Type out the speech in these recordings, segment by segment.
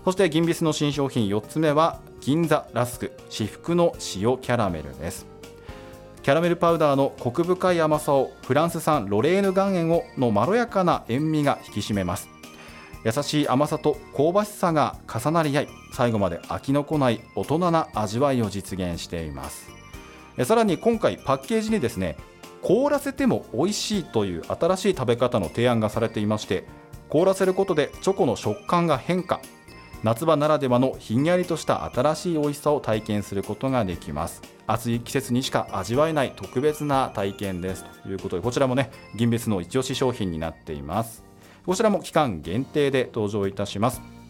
そして銀ビスの新商品4つ目は銀座ラスク至福の塩キャラメルです。キャラメルパウダーのコク深い甘さをフランス産ロレーヌ岩塩のまろやかな塩味が引き締めます。優しい甘さと香ばしさが重なり合い、最後まで飽きのこない大人な味わいを実現しています。さらに今回パッケージにですね、凍らせても美味しいという新しい食べ方の提案がされていまして、凍らせることでチョコの食感が変化、夏場ならではのひんやりとした新しい美味しさを体験することができます。暑い季節にしか味わえない特別な体験ですということで、こちらもね、銀別の一押し商品になっています。こちらも期間限定で登場いたします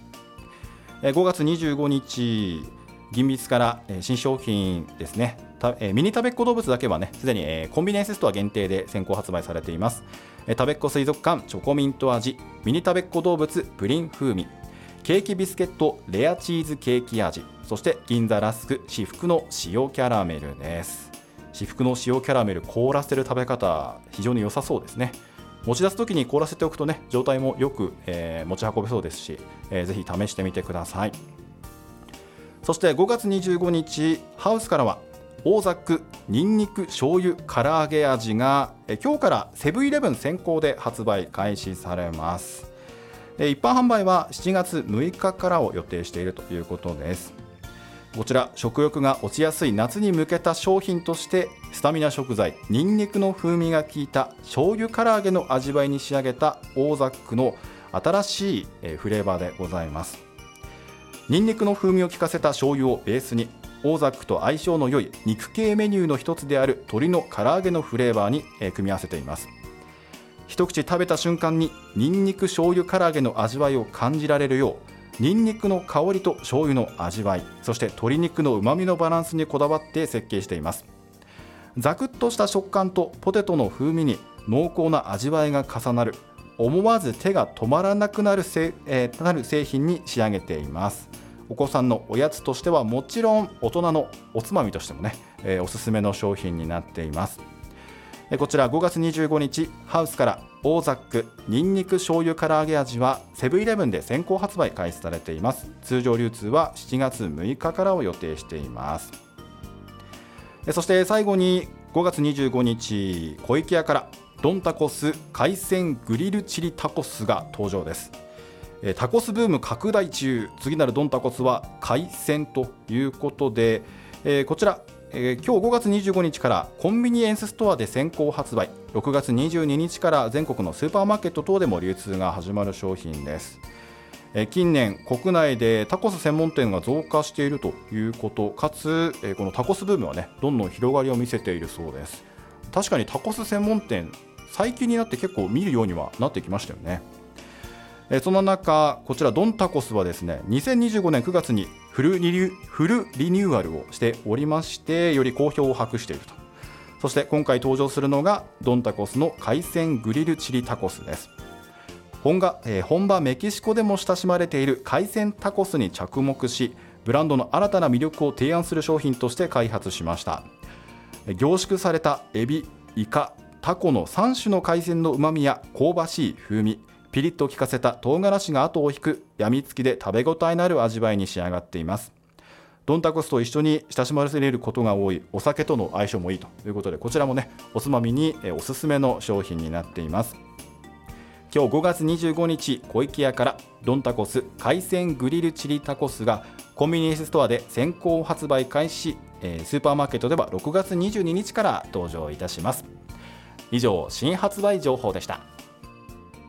。5月25日銀ビスから新商品ですね、ミニたべっ子動物だけはね、すでにコンビニエンスストア限定で先行発売されています。たべっ子水族館チョコミント味、ミニたべっ子動物プリン風味、ケーキビスケットレアチーズケーキ味、そして銀座ラスク至福の塩キャラメルです。至福の塩キャラメル、凍らせる食べ方非常に良さそうですね。持ち出すときに凍らせておくとね、状態もよく、持ち運べそうですし、ぜひ試してみてください。そして5月25日ハウスからはオーザックニンニク醤油唐揚げ味が今日からセブンイレブン先行で発売開始されます。一般販売は7月6日からを予定しているということです。こちら食欲が落ちやすい夏に向けた商品としてスタミナ食材ニンニクの風味が効いた醤油唐揚げの味わいに仕上げたオーザックの新しいフレーバーでございます。ニンニクの風味を効かせた醤油をベースにオーザックと相性の良い肉系メニューの一つである鶏の唐揚げのフレーバーに組み合わせています。一口食べた瞬間にニンニク醤油唐揚げの味わいを感じられるよう、ニンニクの香りと醤油の味わい、そして鶏肉の旨味のバランスにこだわって設計しています。ザクッとした食感とポテトの風味に濃厚な味わいが重なる、思わず手が止まらなくなる製品に仕上げています。お子さんのおやつとしてはもちろん大人のおつまみとしてもね、おすすめの商品になっています。こちら5月25日ハウスからオーザックニンニク醤油唐揚げ味はセブンイレブンで先行発売開始されています。通常流通は7月6日からを予定しています。そして最後に5月25日湖池屋からドンタコス海鮮グリルチリタコスが登場です。タコスブーム拡大中、次なるドンタコスは海鮮ということで、こちら今日5月25日からコンビニエンスストアで先行発売、6月22日から全国のスーパーマーケット等でも流通が始まる商品です。近年国内でタコス専門店が増加しているということ、かつこのタコスブームはね、どんどん広がりを見せているそうです。確かにタコス専門店最近になって結構見るようにはなってきましたよね。その中、こちらドンタコスはですね、2025年9月にフルリニューアルをしておりまして、より好評を博していると。そして今回登場するのがドンタコスの海鮮グリルチリタコスです。本場メキシコでも親しまれている海鮮タコスに着目し、ブランドの新たな魅力を提案する商品として開発しました。凝縮されたエビ、イカ、タコの3種の海鮮の旨味や香ばしい風味、ピリッと効かせた唐辛子が後を引くやみつきで食べ応えのある味わいに仕上がっています。ドンタコスと一緒に親しまれることが多いお酒との相性もいいということで、こちらもね、おつまみにおすすめの商品になっています。今日5月25日湖池屋からドンタコス海鮮グリルチリタコスがコンビニエンスストアで先行発売開始、スーパーマーケットでは6月22日から登場いたします。以上、新発売情報でした。